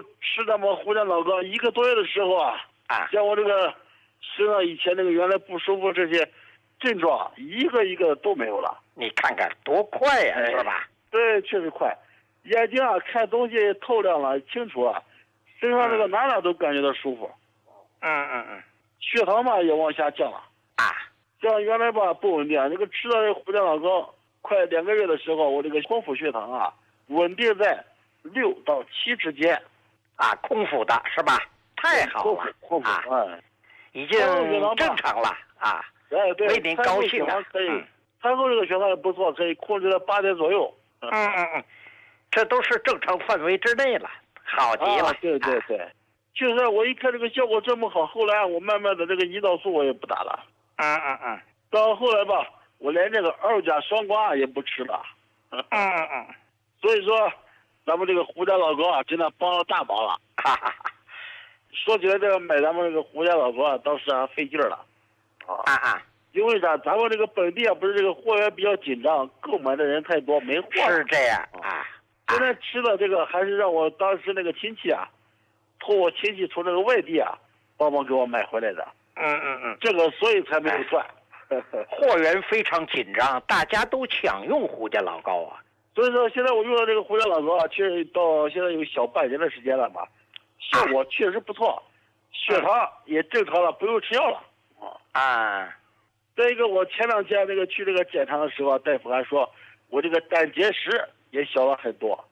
吃咱们胡家老膏1个多月的时候啊，像我这个身上以前那个原来不舒服这些症状，一个一个都没有了。 你看看多快呀，是吧？ 对，确实快。眼睛啊，看东西透亮了，清楚啊。身上这个哪都感觉到舒服。血糖嘛也往下降了。像原来吧不稳定，那个吃到这胡家老膏快2个月的时候，我这个空腹血糖啊稳定在6到7之间。 空腹的是吧？太好了， 空腹已经正常了啊。 对， 为您高兴了。 餐后这个血糖也不错，可以控制在8点左右。 这都是正常范围之内了，好极了。 对，就是我一看这个效果这么好，后来我慢慢的这个胰岛素我也不打了。到后来吧，我连这个2价双胍也不吃了。所以说，咱们这个胡家老膏啊，真的帮了大忙了。说起来，这个买咱们这个胡家老膏啊，倒是费劲了。因为啥？咱们这个本地啊，不是这个货源比较紧张，购买的人太多，没货。 是这样现在吃的这个还是让我当时那个亲戚啊，托我亲戚从这个外地啊，帮忙给我买回来的。这个所以才没有赚。 货源非常紧张，大家都抢用胡家老膏啊。 所以说现在我用的这个胡家老膏啊，确实到现在有小半年的时间了嘛，效果确实不错，血糖也正常了，不用吃药了。再一个，我前2天那个去这个检查的时候，大夫还说我这个胆结石也小了很多。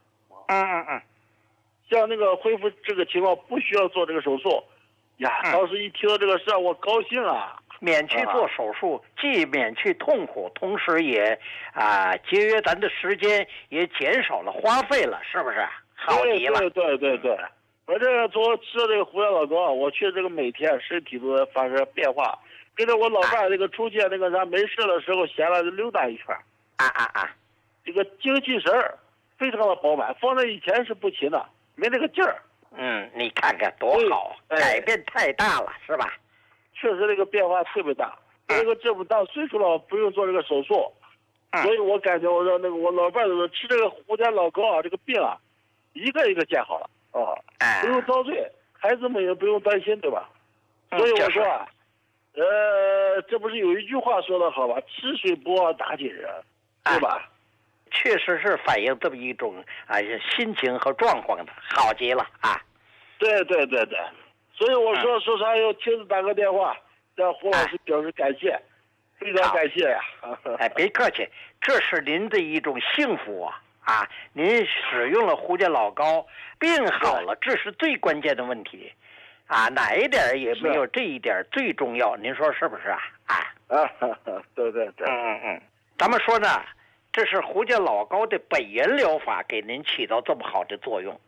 像那个恢复这个情况不需要做这个手术呀。当时一听到这个事儿，我高兴啊。 免去做手术，既免去痛苦，同时也节约咱的时间，也减少了花费了，是不是？好极了。 对。反正从吃了这个胡家老膏，我确实这个每天身体都在发生变化。跟着我老伴那个出去那个啥没事的时候闲了溜达一圈。这个精气神儿非常的饱满，放在以前是不行的，没那个劲儿。 你看看多好，改变太大了，是吧？ 确实这个变化特别大。这个这么大岁数了，不用做这个手术。所以我感觉我说那个我老伴子吃这个胡家老膏啊，这个病啊，一个一个见好了。不用遭罪，孩子们也不用担心，对吧？所以我说啊，这不是有一句话说的好吧？吃水不忘打井人，对吧？ 确实是反映这么一种心情和状况的，好极了啊！ 对。所以我说啥要亲自打个电话，向胡老师表示感谢，非常感谢呀！ 别客气，这是您的一种幸福啊！您使用了胡家老膏，病好了，这是最关键的问题哪一点也没有这一点最重要，您说是不是对。 咱们说呢，这是胡家老膏的本源疗法给您起到这么好的作用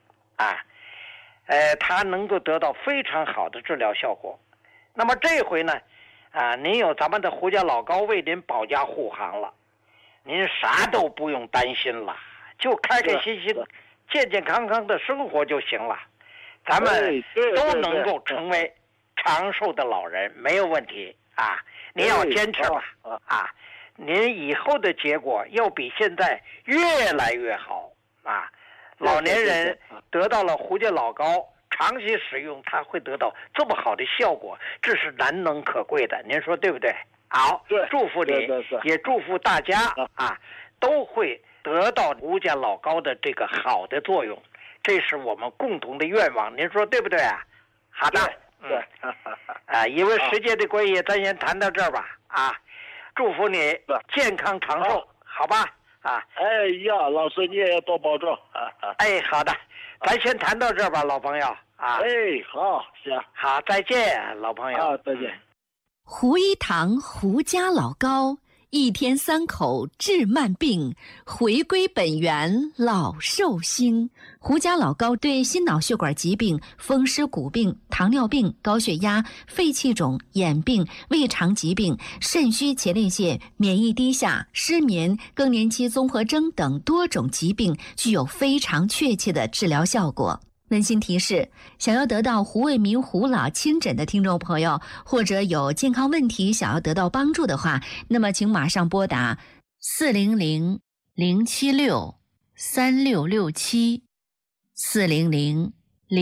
它能够得到非常好的治疗效果。那么这回呢您有咱们的胡家老膏为您保驾护航了，您啥都不用担心了，就开开心心健健康康的生活就行了，咱们都能够成为长寿的老人，没有问题您要坚持吧您以后的结果要比现在越来越好老年人得到了胡家老膏，长期使用它会得到这么好的效果，这是难能可贵的，您说对不对？好，祝福你，也祝福大家都会得到胡家老膏的这个好的作用，这是我们共同的愿望，您说对不对好的，因为时间的关系，咱先谈到这儿吧祝福你健康长寿，好吧老师你也要多保重好的，咱先谈到这儿吧，老朋友好，行， 好，再见，老朋友再见。 胡一堂胡家老膏，1天3口治慢病，回归本源老寿星。胡家老膏对心脑血管疾病、风湿骨病、糖尿病、高血压、肺气肿、眼病、胃肠疾病、肾虚前列腺、免疫低下、失眠、更年期综合征等多种疾病具有非常确切的治疗效果。温馨提示，想要得到胡卫民胡老亲诊的听众朋友，或者有健康问题想要得到帮助的话，那么请马上拨打400-076-3667 400-076